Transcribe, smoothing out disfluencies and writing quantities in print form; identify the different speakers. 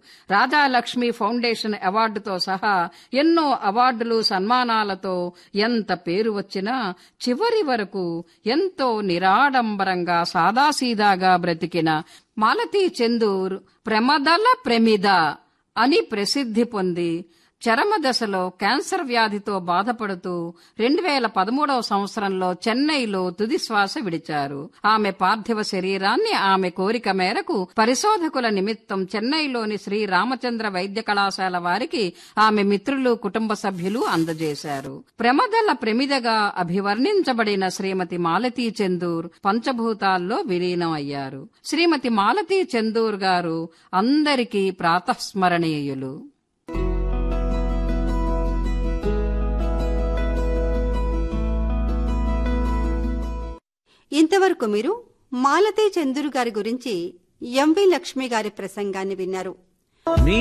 Speaker 1: Radhalakshmi foundation అవార్డుతో సహా ఎన్నో అవార్డులు సన్మానాలతో ఎంత పేరు వచ్చినా చివరి వరకు ఎంతో నిరాడంబరంగా సాదాసీదాగా బ్రతికిన మాలతీ చందూర్ ప్రమదల ప్రమిద అని ప్రసిద్ధి పొంది చరమదశలో క్యాన్సర్ వ్యాధితో బాధపడుతూ 2013వ సంవత్సరంలో చెన్నైలో తుదిశ్వాస విడిచారు. ఆమె పార్థివ శరీరాన్ని ఆమె కోరిక మేరకు పరిశోధకుల నిమిత్తం చెన్నైలోని శ్రీ రామచంద్ర వైద్య కళాశాల వారికి ఆమె మిత్రులు, కుటుంబ సభ్యులు అందజేశారు. ప్రమదల ప్రమిదగా అభివర్ణించబడిన శ్రీమతి మాలతీ చందూర్ పంచభూతాల్లో విలీనం అయ్యారు. శ్రీమతి మాలతీ చందూర్ గారు అందరికీ ప్రాతస్మరణీయులు.
Speaker 2: ఇంతవరకు మీరు మాలతీ చందూర్ గారి గురించి ఎంవి లక్ష్మి గారి ప్రసంగాన్ని విన్నారు.